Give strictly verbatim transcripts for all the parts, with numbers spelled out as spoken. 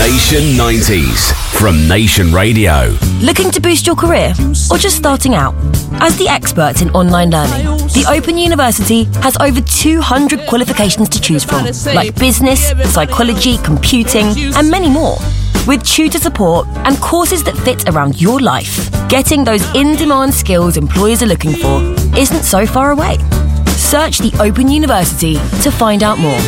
Nation nineties from Nation Radio. Looking to boost your career or just starting out? As the experts in online learning, the Open University has over two hundred qualifications to choose from, like business, psychology, computing, and many more. With tutor support and courses that fit around your life, getting those in-demand skills employers are looking for isn't so far away. Search the Open University to find out more.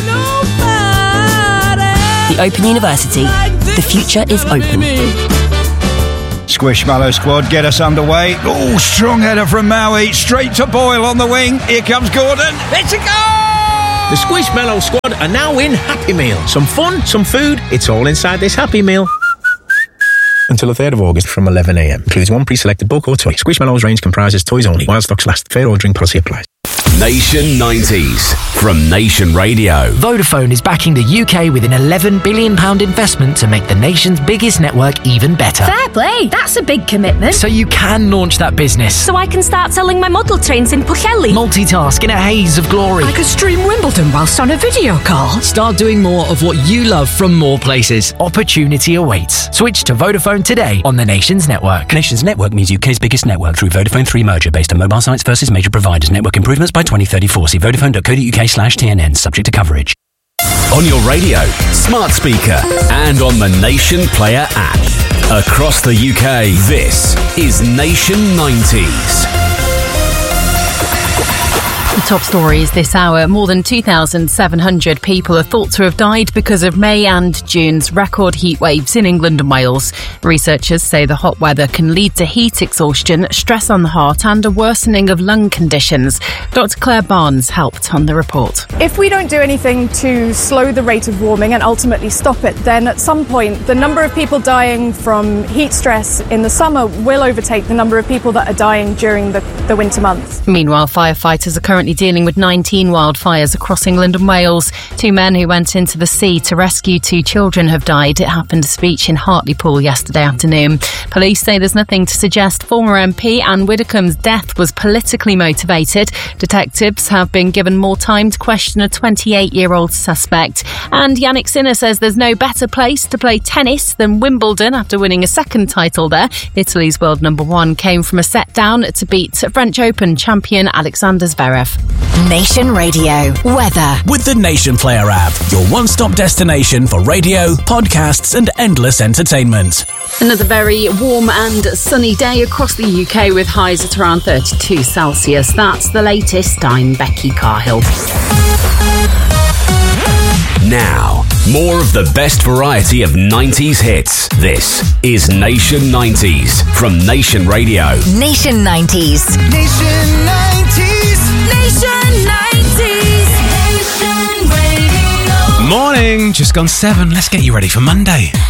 The Open University. The future is open. Squishmallow squad, get us underway. Oh, strong header from Maui. Straight to Boyle on the wing. Here comes Gordon. It's a goal! The Squishmallow squad are now in Happy Meal. Some fun, some food. It's all inside this Happy Meal. Until the third of August from eleven a m. Includes one pre-selected book or toy. Squishmallows range comprises toys only. While stocks last. Fair ordering policy applies. Nation nineties from Nation Radio. Vodafone is backing the U K with an eleven billion pounds investment to make the nation's biggest network even better. Fair play, that's a big commitment. So you can launch that business. So I can start selling my model trains in Pwllheli. Multitask in a haze of glory. I could stream Wimbledon whilst on a video call. Start doing more of what you love from more places. Opportunity awaits. Switch to Vodafone today on the Nation's network. Nation's network means U K's biggest network through Vodafone three merger based on mobile sites versus major providers. Network improvements by twenty thirty-four. See vodafone dot co dot uk slash T N N. Subject to coverage. On your radio, smart speaker, and on the Nation Player app. Across the U K, this is Nation nineties. The top stories this hour. More than two thousand seven hundred people are thought to have died because of May and June's record heat waves in England and Wales. Researchers say the hot weather can lead to heat exhaustion, stress on the heart and a worsening of lung conditions. Doctor Claire Barnes helped on the report. If we don't do anything to slow the rate of warming and ultimately stop it, then at some point the number of people dying from heat stress in the summer will overtake the number of people that are dying during the, the winter months. Meanwhile, firefighters are currently dealing with nineteen wildfires across England and Wales. Two men who went into the sea to rescue two children have died. It happened at a beach in Hartlepool yesterday afternoon. Police say there's nothing to suggest former M P Anne Widdecombe's death was politically motivated. Detectives have been given more time to question a twenty-eight-year-old suspect. And Yannick Sinner says there's no better place to play tennis than Wimbledon after winning a second title there. Italy's world number one came from a set down to beat French Open champion Alexander Zverev. Nation Radio weather with the Nation Player app, your one-stop destination for radio, podcasts and endless entertainment. Another very warm and sunny day across the U K with highs at around thirty-two Celsius. That's the latest. I'm Becky Carhill. Now, more of the best variety of nineties hits. This is Nation nineties from Nation Radio. Nation nineties. Nation nineties. Nation nineties. Nation Radio. Morning, just gone seven. Let's get you ready for Monday.